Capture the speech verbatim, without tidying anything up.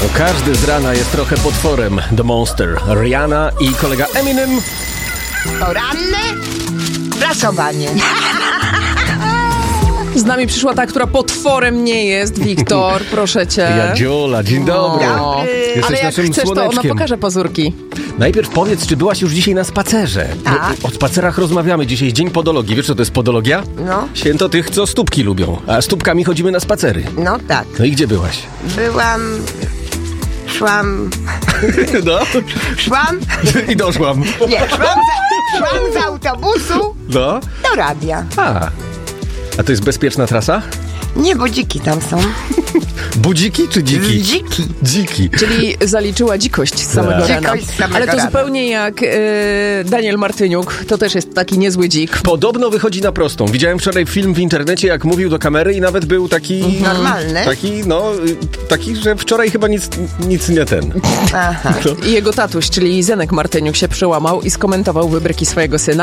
Każdy z rana jest trochę potworem. The Monster, Rihanna i kolega Eminem. Poranne prasowanie. Z nami przyszła ta, która potworem nie jest. Wiktor, proszę cię. Jadziola, dzień dobry. O, Jesteś ale jak naszym chcesz, to ona słoneczkiem. pokaże pazurki. Najpierw powiedz, czy byłaś już dzisiaj na spacerze? Tak. No, o spacerach rozmawiamy. Dzisiaj jest Dzień Podologii. Wiesz, co to jest podologia? No. Święto tych, co stópki lubią. A stópkami chodzimy na spacery. No tak. No i gdzie byłaś? Byłam... Szłam... No. Szłam... I doszłam. Nie, szłam, za, szłam z autobusu No. do radia. A. A to jest bezpieczna trasa? Nie, bo dziki tam są. Budziki czy dziki? Dziki. Dziki. Czyli zaliczyła dzikość z samego Tak. rana. Dzikość z samego Ale to rana. zupełnie jak e, Daniel Martyniuk. To też jest taki niezły dzik. Podobno wychodzi na prostą. Widziałem wczoraj film w internecie, jak mówił do kamery i nawet był taki... Normalny. Taki, no, y, taki, że wczoraj chyba nic, nic nie ten. Aha. I jego tatuś, czyli Zenek Martyniuk, się przełamał i skomentował wybryki swojego syna.